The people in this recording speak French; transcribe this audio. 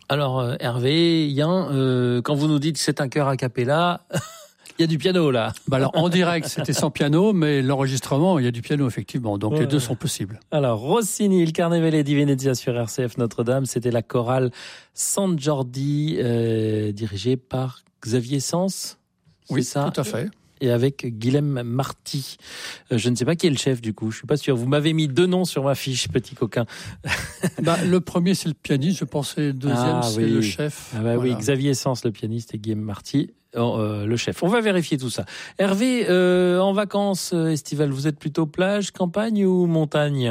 Alors Hervé, Yann, quand vous nous dites que c'est un chœur a cappella, il y a du piano là. Alors en direct, c'était sans piano, mais l'enregistrement, il y a du piano effectivement. Donc les deux sont possibles. Alors Rossini, il Carnevale di Venezia sur RCF Notre-Dame, c'était la chorale San Giordi, dirigée par Xavier Sens. Oui, ça tout à fait. Et avec Guilhem Marty. Je ne sais pas qui est le chef du coup, je suis pas sûr. Vous m'avez mis 2 noms sur ma fiche, petit coquin. Le premier c'est le pianiste, je pensais. Le deuxième c'est le chef. Voilà. Oui, Xavier Sens le pianiste et Guilhem Marty le chef. On va vérifier tout ça. Hervé, en vacances estivales, vous êtes plutôt plage, campagne ou montagne ?